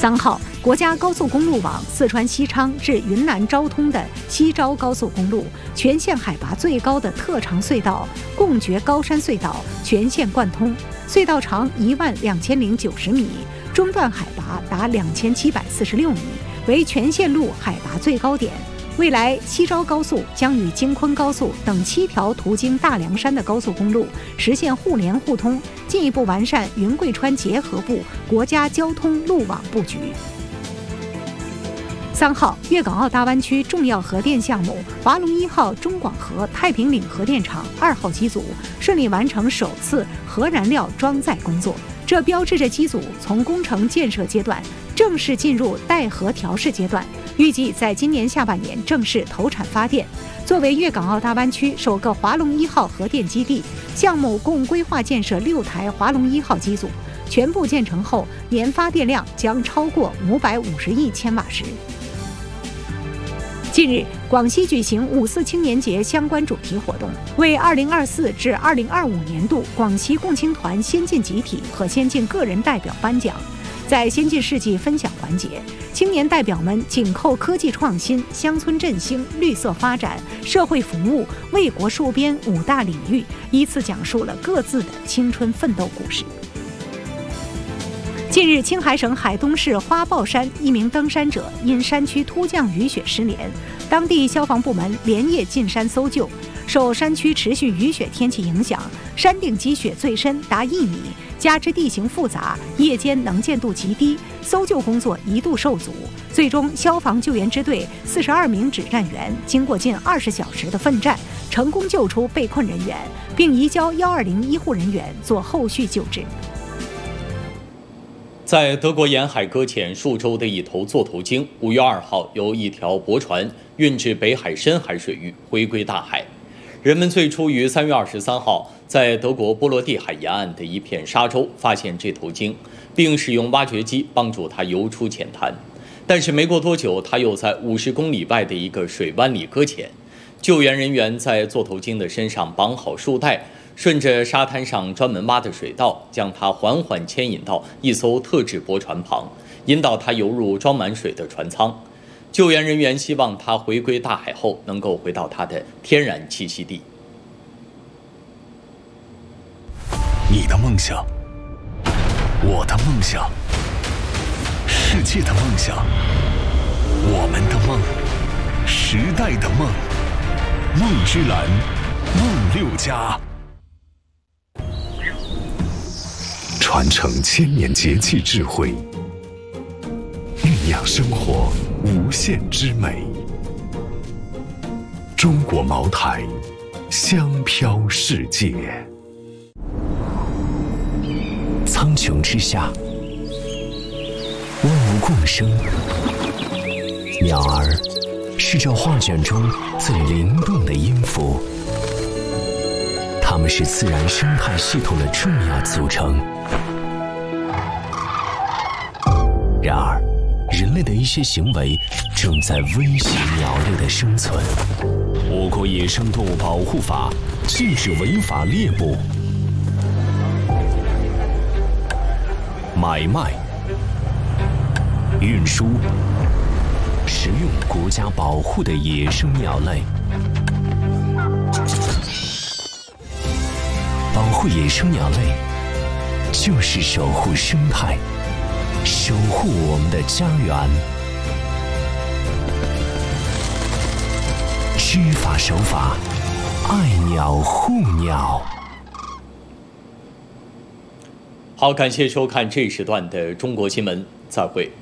3号，国家高速公路网四川西昌至云南昭通的西昭高速公路全线海拔最高的特长隧道贡觉高山隧道全线贯通，隧道长12090米，中段海拔达2746米，为全线路海拔最高点。未来，西昭高速将与京昆高速等7条途经大凉山的高速公路实现互联互通，进一步完善云贵川结合部国家交通路网布局。3号，粤港澳大湾区重要核电项目华龙1号中广核太平岭核电厂2号机组顺利完成首次核燃料装载工作，这标志着机组从工程建设阶段正式进入待核调试阶段，预计在今年下半年正式投产发电。作为粤港澳大湾区首个华龙1号核电基地，项目共规划建设6台华龙1号机组，全部建成后，年发电量将超过550亿千瓦时。近日，广西举行5·4青年节相关主题活动，为2024至2025年度广西共青团先进集体和先进个人代表颁奖。在先进事迹分享环节，青年代表们紧扣科技创新、乡村振兴、绿色发展、社会服务、为国戍边5大领域，依次讲述了各自的青春奋斗故事。近日，青海省海东市花豹山一名登山者因山区突降雨雪失联，当地消防部门连夜进山搜救。受山区持续雨雪天气影响，山顶积雪最深达1米，加之地形复杂，夜间能见度极低，搜救工作一度受阻。最终，消防救援支队42名指战员经过近20小时的奋战，成功救出被困人员，并移交120医护人员做后续救治。 在德国沿海搁浅数周的一头座头鲸，5月2号由一条驳船运至北海深海水域，回归大海。人们最初于3月23号在德国波罗的海沿岸的一片沙洲发现这头鲸，并使用挖掘机帮助它游出浅滩。但是没过多久，它又在50公里外的一个水湾里搁浅。救援人员在座头鲸的身上绑好束带，顺着沙滩上专门挖的水道，将它缓缓牵引到一艘特制驳船旁，引导它游入装满水的船舱。救援人员希望它回归大海后能够回到它的天然栖息地。 你的梦想，我的梦想，世界的梦想，我们的梦，时代的梦，梦之蓝，梦6+。传承千年节气智慧，酝酿生活无限之美。中国茅台，香飘世界。 苍穹之下，万物共生。鸟儿是这画卷中最灵动的音符，它们是自然生态系统的重要组成。然而，人类的一些行为正在威胁鸟类的生存。我国野生动物保护法禁止违法猎捕、买卖、运输、食用国家保护的野生鸟类。保护野生鸟类，就是守护生态，守护我们的家园。知法守法，爱鸟护鸟。 好，感谢收看这一时段的中国新闻，再会。